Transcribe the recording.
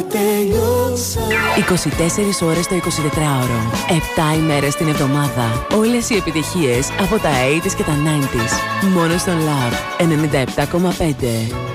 τελειώσα. 24 ώρες το 24ωρο, 7 ημέρες την εβδομάδα. Όλες οι επιτυχίες από τα 80s και τα 90s. Μόνο στον Love 97,5.